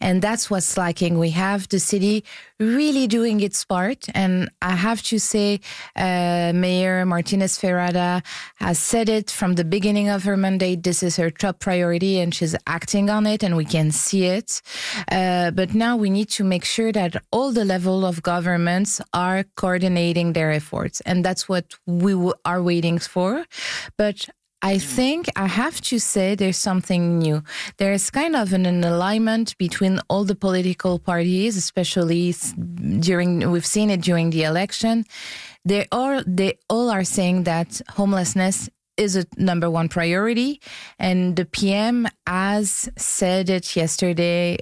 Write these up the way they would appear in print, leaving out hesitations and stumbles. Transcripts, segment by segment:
And that's what's lacking. We have the city really doing its part. And I have to say, Mayor Martinez Ferrada has said it from the beginning of her mandate. This is her top priority and she's acting on it and we can see it. But now we need to make sure that all the level of governments are coordinating their efforts. And that's what we are waiting for. But I think I have to say there's something new. There's kind of an alignment between all the political parties, especially we've seen it during the election. They all are saying that homelessness is a number one priority. And the PM has said it yesterday,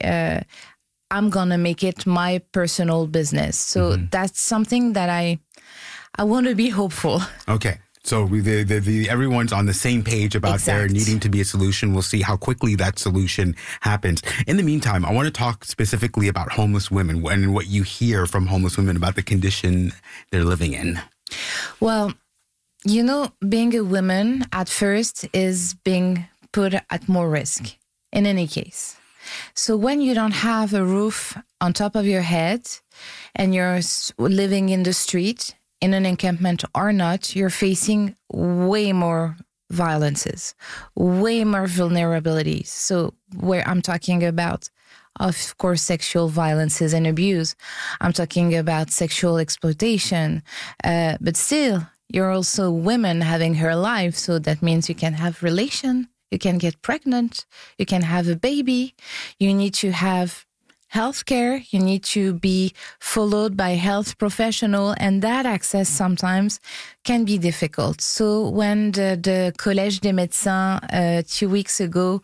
I'm going to make it my personal business. So that's something that I want to be hopeful. Okay. So everyone's on the same page about there needing to be a solution. We'll see how quickly that solution happens. In the meantime, I want to talk specifically about homeless women and what you hear from homeless women about the condition they're living in. Well, being a woman at first is being put at more risk in any case. So when you don't have a roof on top of your head and you're living in the street, in an encampment or not, you're facing way more violences, way more vulnerabilities. So where I'm talking about, of course, sexual violences and abuse, I'm talking about sexual exploitation, but still, you're also women having her life. So that means you can have relation, you can get pregnant, you can have a baby, you need to have healthcare, you need to be followed by health professional, and that access sometimes can be difficult. So when the Collège des Médecins 2 weeks ago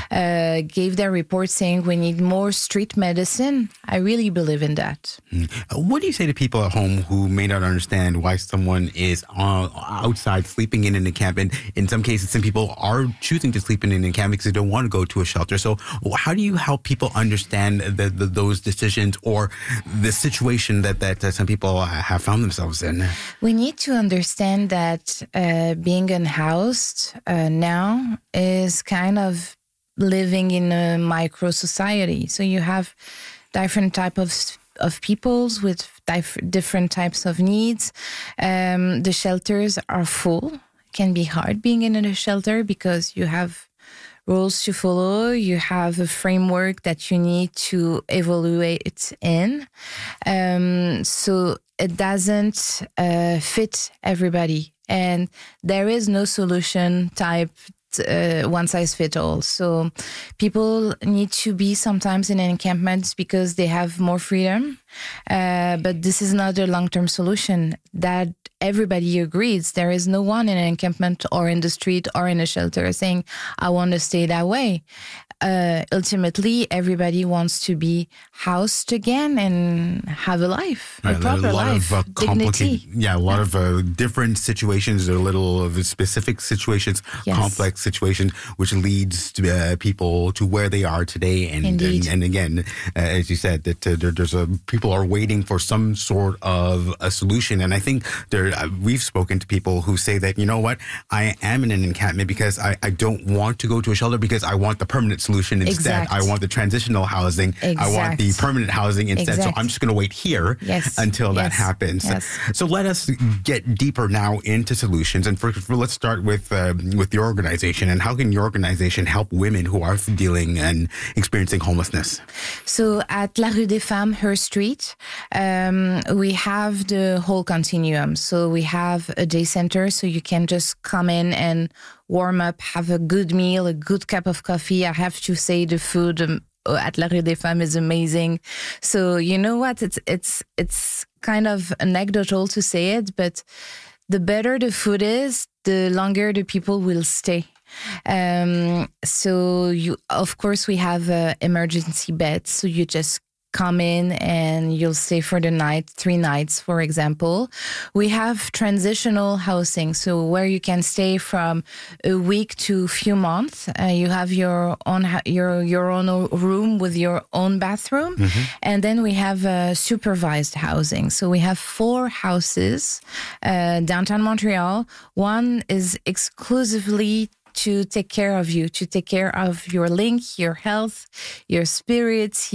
gave their report saying we need more street medicine, I really believe in that. What do you say to people at home who may not understand why someone is outside sleeping in an encampment? In some cases, some people are choosing to sleep in an encampment because they don't want to go to a shelter. So how do you help people understand those decisions or the situation that some people have found themselves in? We need to understand that being unhoused now is kind of living in a micro society. So you have different type of peoples with different types of needs. The shelters are full. It can be hard being in a shelter because you have rules to follow. You have a framework that you need to evaluate in. So it doesn't fit everybody. And there is no solution type one size fits all. So people need to be sometimes in encampments because they have more freedom. But this is not a long-term solution. That everybody agrees. There is no one in an encampment or in the street or in a shelter saying, I want to stay that way. Ultimately, everybody wants to be housed again and have a life, a proper life, dignity. A lot of different situations, a little of specific situations, complex situations, which leads to people to where they are today. And again, as you said, that people are waiting for some sort of a solution. And I think we've spoken to people who say that, you know what, I am in an encampment because I don't want to go to a shelter because I want the permanent solution instead. I want the transitional housing. I want the permanent housing instead. So I'm just going to wait here until that happens. So let us get deeper now into solutions. And let's start with your organization. And how can your organization help women who are dealing and experiencing homelessness? So at La Rue des Femmes, Her Street, we have the whole continuum. So we have a day center, so you can just come in and warm up, have a good meal, a good cup of coffee. I have to say the food at La Rue des Femmes is amazing. So you know what? It's kind of anecdotal to say it, but the better the food is, the longer the people will stay. So of course, we have emergency beds. So you just come in and you'll stay for the night, 3 nights, for example. We have transitional housing, so where you can stay from a week to a few months. You have your own room with your own bathroom. And then we have supervised housing. So we have 4 houses downtown Montreal. One is exclusively to take care of you, to take care of your link, your health, your spirits,